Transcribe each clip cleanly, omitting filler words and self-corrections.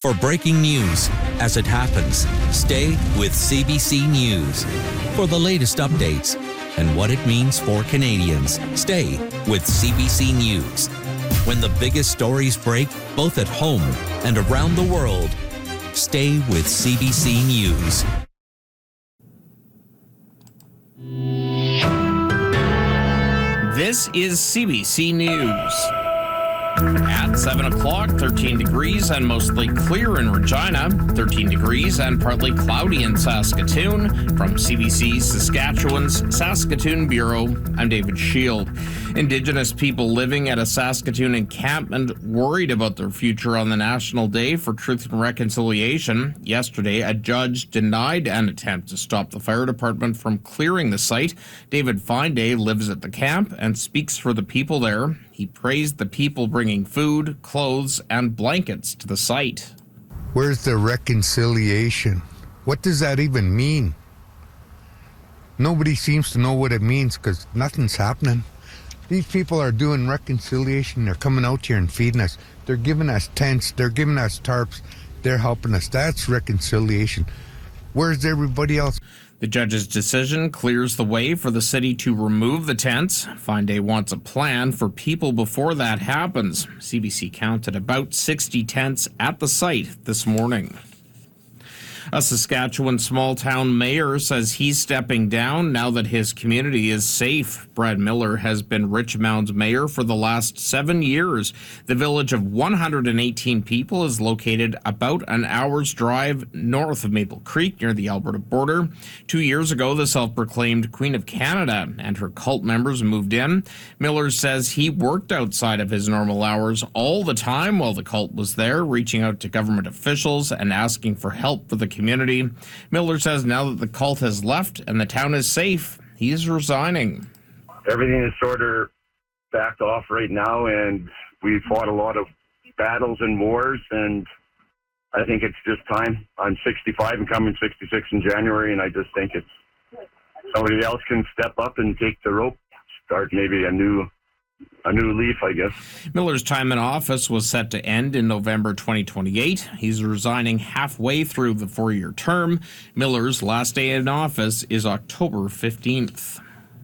For breaking news as it happens, stay with CBC News. For the latest updates and what it means for Canadians, stay with CBC News. When the biggest stories break, both at home and around the world, stay with CBC News. This is CBC News. At 7 o'clock, 13 degrees and mostly clear in Regina, 13 degrees and partly cloudy in Saskatoon. From CBC Saskatchewan's Saskatoon Bureau, I'm David Shield. Indigenous people living at a Saskatoon encampment worried about their future on the National Day for Truth and Reconciliation. Yesterday, a judge denied an attempt to stop the fire department from clearing the site. David Finday lives at the camp and speaks for the people there. He praised the people bringing food, clothes, and blankets to the site. Where's the reconciliation? What does that even mean? Nobody seems to know what it means because nothing's happening. These people are doing reconciliation. They're coming out here and feeding us. They're giving us tents. They're giving us tarps. They're helping us. That's reconciliation. Where's everybody else? The judge's decision clears the way for the city to remove the tents. Finday wants a plan for people before that happens. CBC counted about 60 tents at the site this morning. A Saskatchewan small-town mayor says he's stepping down now that his community is safe. Brad Miller has been Richmond's mayor for the last 7 years. The village of 118 people is located about an hour's drive north of Maple Creek near the Alberta border. 2 years ago, the self-proclaimed Queen of Canada and her cult members moved in. Miller says he worked outside of his normal hours all the time while the cult was there, reaching out to government officials and asking for help for the community. Miller says now that the cult has left and the town is safe, he is resigning. Everything is sort of backed off right now, and we fought a lot of battles and wars, and I think it's just time. I'm 65 and coming 66 in January, and I just think it's somebody else can step up and take the rope, start maybe a new leaf, I guess. Miller's time in office was set to end in November 2028. He's resigning halfway through the 4-year term. Miller's last day in office is October 15th.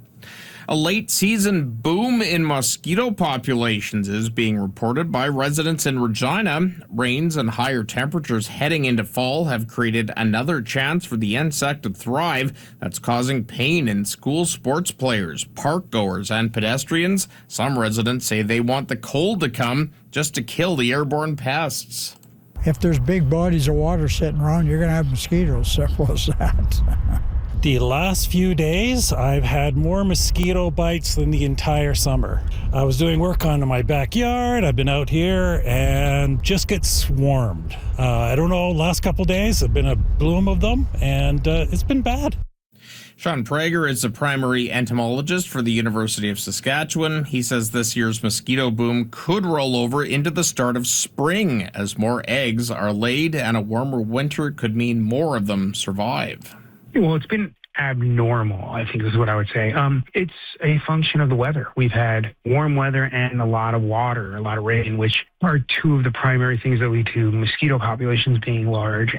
A late-season boom in mosquito populations is being reported by residents in Regina. Rains and higher temperatures heading into fall have created another chance for the insect to thrive that's causing pain in school sports players, park goers, and pedestrians. Some residents say they want the cold to come just to kill the airborne pests. If there's big bodies of water sitting around, you're going to have mosquitoes. Simple as that. The last few days, I've had more mosquito bites than the entire summer. I was doing work on my backyard. I've been out here and just get swarmed. I don't know, last couple days have been a bloom of them, and it's been bad. Sean Prager is the primary entomologist for the University of Saskatchewan. He says this year's mosquito boom could roll over into the start of spring as more eggs are laid, and a warmer winter could mean more of them survive. Well, it's been abnormal, I think is what I would say. It's a function of the weather. We've had warm weather and a lot of water, a lot of rain, which are two of the primary things that lead to mosquito populations being large.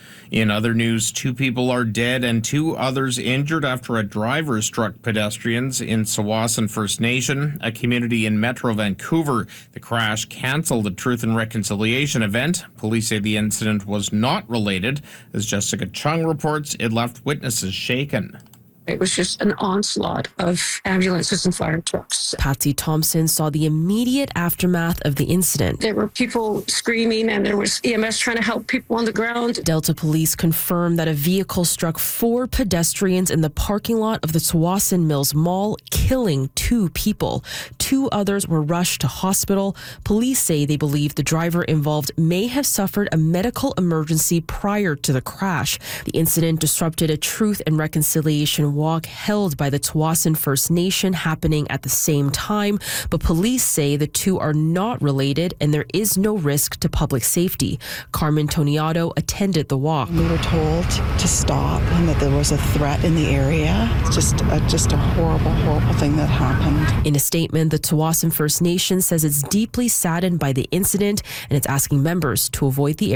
In other news, 2 people are dead and 2 others injured after a driver struck pedestrians in Tsawwassen First Nation, a community in Metro Vancouver. The crash canceled the Truth and Reconciliation event. Police say the incident was not related. As Jessica Chung reports, it left witnesses shaken. It was just an onslaught of ambulances and fire trucks. Patsy Thompson saw the immediate aftermath of the incident. There were people screaming and there was EMS trying to help people on the ground. Delta police confirmed that a vehicle struck 4 pedestrians in the parking lot of the Tsawwassen Mills Mall, killing 2 people. 2 others were rushed to hospital. Police say they believe the driver involved may have suffered a medical emergency prior to the crash. The incident disrupted a Truth and Reconciliation walk held by the Tsawwassen First Nation happening at the same time, but police say the 2 are not related and there is no risk to public safety. Carmen Toniato attended the walk. We were told to stop and that there was a threat in the area. Just a horrible, horrible thing that happened. In a statement, the Tsawwassen First Nation says it's deeply saddened by the incident and it's asking members to avoid the area.